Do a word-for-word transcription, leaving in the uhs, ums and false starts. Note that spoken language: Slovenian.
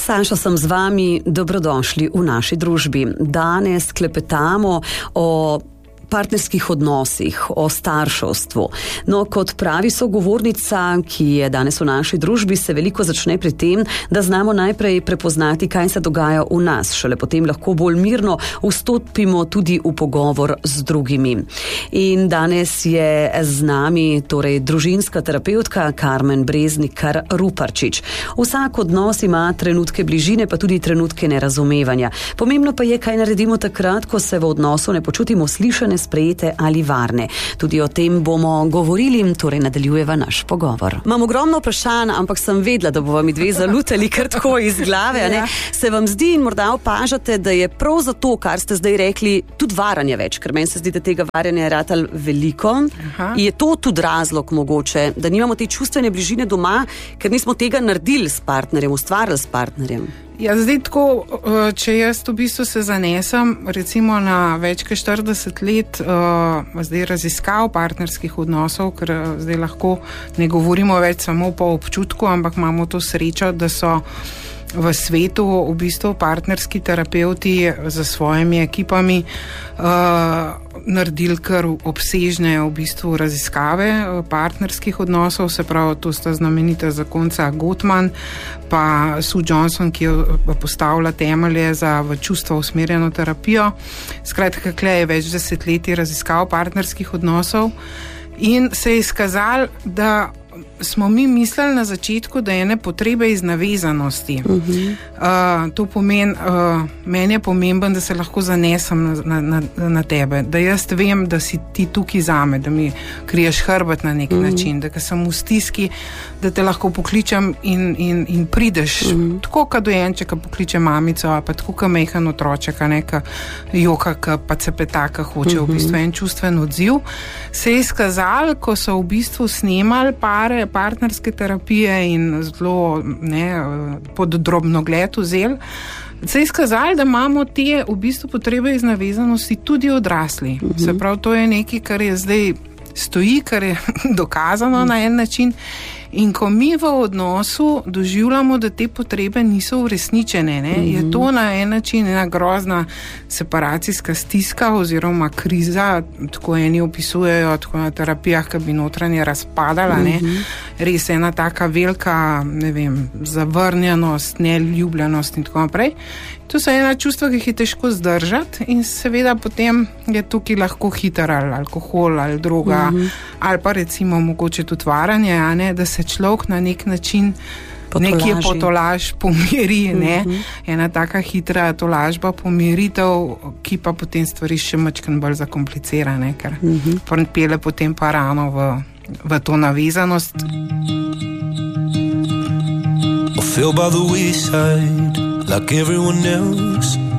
Saša sem z vami, dobrodošli v naši družbi. Danes klepetamo o partnerskih odnosih, o starševstvu. No, kot pravi sogovornica, ki je danes v naši družbi, se veliko začne pri tem, da znamo najprej prepoznati, kaj se dogaja v nas. Šele potem lahko bolj mirno vstopimo tudi v pogovor z drugimi. In danes je z nami torej družinska terapevtka Karmen Breznikar Ruparčič. Vsak odnos ima trenutke bližine, pa tudi trenutke nerazumevanja. Pomembno pa je, kaj naredimo takrat, ko se v odnosu ne počutimo slišane, sprejete ali varne. Tudi o tem bomo govorili, torej nadaljujeva naš pogovor. Imam ogromno vprašanj, ampak sem vedela, da bomo mi dve zalutali kar tako iz glave. Ja. Se vam zdi in morda opažate, da je prav zato, kar ste zdaj rekli, tudi varanje več, ker meni se zdi, da tega varanja je ratalo veliko. Aha. Je to tudi razlog mogoče, da nimamo te čustvene bližine doma, ker nismo tega naredili s partnerjem, ustvarili s partnerjem? Ja, zdaj tako, če jaz v bistvu se zanesem, recimo na več kot štirideset let uh, zdaj raziskav partnerskih odnosov, ker zdaj lahko ne govorimo več samo po občutku, ampak imamo to srečo, da so v svetu v bistvu partnerski terapevti za svojimi ekipami uh, naredili kar obsežne v bistvu raziskave partnerskih odnosov, se pravi, to sta znamenita zakonca Gottman pa Sue Johnson, ki je postavila temelje za v čustva usmerjeno terapijo. Skratka, kakle je več desetletij raziskav partnerskih odnosov in se je izkazalo, da smo mi mislili na začetku, da je ne potrebe iz navezanosti. Uh-huh. Uh, to pomeni, uh, meni je pomemben, da se lahko zanesem na, na, na tebe, da jaz vem, da si ti tukaj zame, da mi kriješ hrbet na nek uh-huh. način, da sem v stiski, da te lahko pokličem in, in, in prideš. Uh-huh. Tako kot dojenček, ki pokliče mamico, pa tako kot mehen otroček, neka joka, ki pa cepeta, ki hoče uh-huh. v bistvu en čustven odziv. Se je izkazalo, ko so v bistvu snemali pare partnerske terapije in zelo ne, pod drobnogled vzeli, se je izkazali, da imamo te v bistvu potrebe iz navezanosti tudi odrasli. Uh-huh. Se pravi, to je nekaj, kar je zdaj stoji, kar je dokazano uh-huh. na en način. In ko mi v odnosu doživljamo, da te potrebe niso uresničene, ne, mm-hmm. je to na en način ena grozna separacijska stiska oziroma kriza, tako eni opisujejo, tako na terapijah, ki bi notranje razpadala, mm-hmm. ne, res ena taka velika, ne vem, zavrnjenost, neljubljenost in tako naprej. To so ena čustva, ki jih je težko zdržati in seveda potem je tukaj lahko hiter ali alkohol ali droga mm-hmm. ali pa recimo mogoče tudi varanje, a ne, da se človek na nek način potolaži. Nekje potolaž pomiri, ne, mm-hmm. ena taka hitra tolažba pomiritev, ki pa potem stvari še mačkan bolj zakomplicira, ne, ker mm-hmm. pele potem pa rano v, v to navezanost. I feel by the wayside like everyone else,